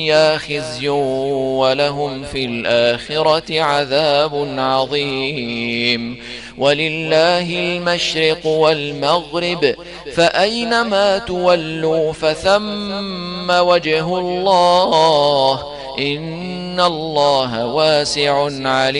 خزي ولهم في الآخرة عذاب عظيم. ولله المشرق والمغرب فأينما تولوا فثم وجه الله إن الله واسع عليم.